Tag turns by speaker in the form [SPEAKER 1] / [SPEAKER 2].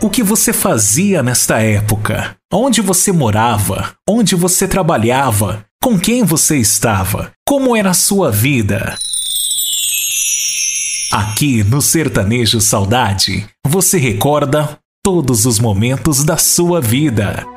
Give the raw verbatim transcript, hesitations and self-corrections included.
[SPEAKER 1] O que você fazia nesta época? Onde você morava? Onde você trabalhava? Com quem você estava? Como era a sua vida? Aqui no Sertanejo Saudade, você recorda todos os momentos da sua vida.